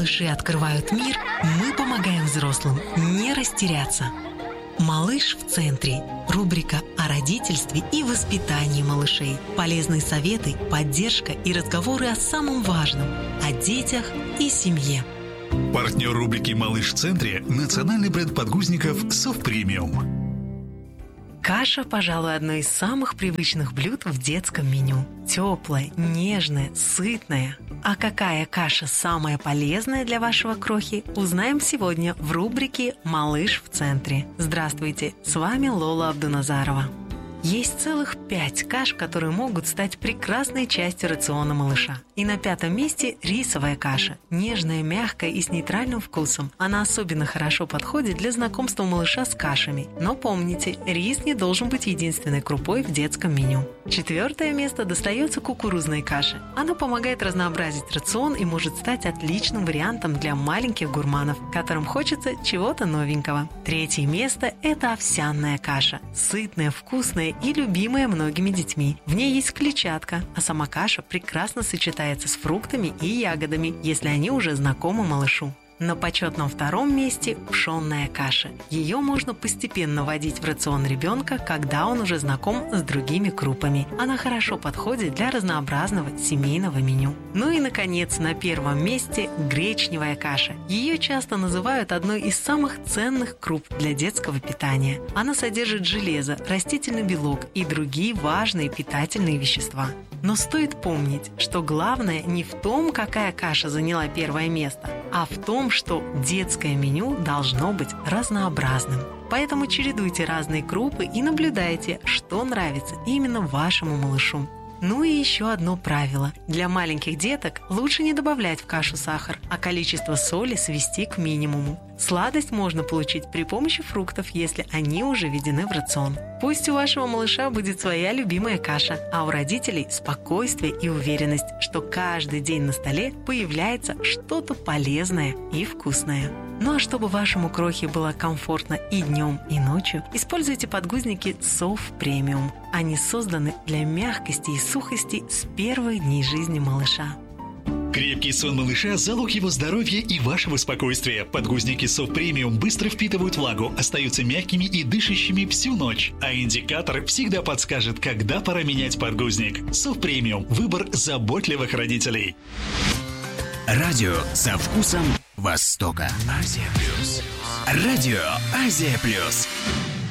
малыши открывают мир, мы помогаем взрослым не растеряться. «Малыш в центре» – рубрика о родительстве и воспитании малышей. Полезные советы, поддержка и разговоры о самом важном – о детях и семье. Партнер рубрики «Малыш в центре» – национальный бренд подгузников «Софт Премиум». Каша, пожалуй, одно из самых привычных блюд в детском меню. Теплая, нежная, сытная. А какая каша самая полезная для вашего крохи, узнаем сегодня в рубрике «Малыш в центре». Здравствуйте, с вами Лола Абдуназарова. Есть целых 5 каш, которые могут стать прекрасной частью рациона малыша. И на 5-м месте рисовая каша. Нежная, мягкая и с нейтральным вкусом. Она особенно хорошо подходит для знакомства малыша с кашами. Но помните, рис не должен быть единственной крупой в детском меню. 4-е место достается кукурузной каше. Она помогает разнообразить рацион и может стать отличным вариантом для маленьких гурманов, которым хочется чего-то новенького. 3-е место – это овсяная каша. Сытная, вкусная и любимая многими детьми. В ней есть клетчатка, а сама каша прекрасно сочетается с фруктами и ягодами, если они уже знакомы малышу. На почетном 2-м месте – пшенная каша. Ее можно постепенно вводить в рацион ребенка, когда он уже знаком с другими крупами. Она хорошо подходит для разнообразного семейного меню. Ну и, наконец, на 1-м месте – гречневая каша. Ее часто называют одной из самых ценных круп для детского питания. Она содержит железо, растительный белок и другие важные питательные вещества. Но стоит помнить, что главное не в том, какая каша заняла 1-е место, а в том, что детское меню должно быть разнообразным. Поэтому чередуйте разные крупы и наблюдайте, что нравится именно вашему малышу. Ну и еще одно правило. Для маленьких деток лучше не добавлять в кашу сахар, а количество соли свести к минимуму. Сладость можно получить при помощи фруктов, если они уже введены в рацион. Пусть у вашего малыша будет своя любимая каша, а у родителей спокойствие и уверенность, что каждый день на столе появляется что-то полезное и вкусное. Ну а чтобы вашему крохе было комфортно и днем, и ночью, используйте подгузники Софт Премиум. Они созданы для мягкости и сухости с первых дней жизни малыша. Крепкий сон малыша – залог его здоровья и вашего спокойствия. Подгузники Soft Premium быстро впитывают влагу, остаются мягкими и дышащими всю ночь. А индикатор всегда подскажет, когда пора менять подгузник. Soft Premium – выбор заботливых родителей. Радио со вкусом Востока. Азия Плюс. Радио Азия Плюс.